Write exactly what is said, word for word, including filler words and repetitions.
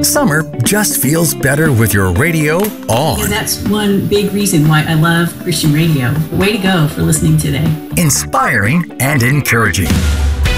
summer just feels better with your radio on. And that's one big reason why I love Christian radio. Way to go for listening today. Inspiring and encouraging.